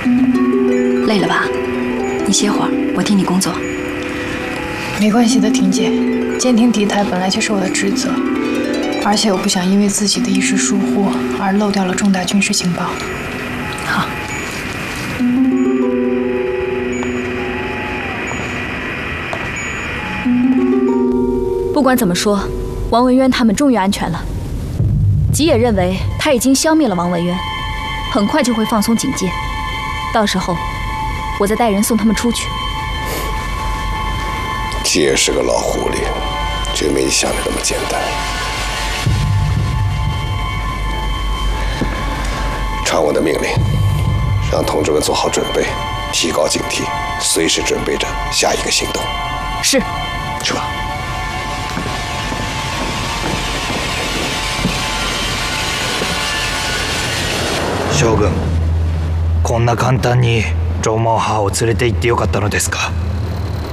累了吧？你歇会儿，我替你工作。 没关系的，婷姐，监听敌台本来就是我的职责，而且我不想因为自己的一时疏忽而漏掉了重大军事情报。 好。 不管怎么说，王文渊他们终于安全了。吉也认为他已经消灭了王文渊，很快就会放松警戒，到时候我再带人送他们出去。 吉也是个老狐狸，真没你想的那么简单。传我的命令，让同志们做好准备，提高警惕，随时准备着下一个行动。 是。 去吧。 将軍、こんな簡単にロモンハーを連れて行ってよかったのですか？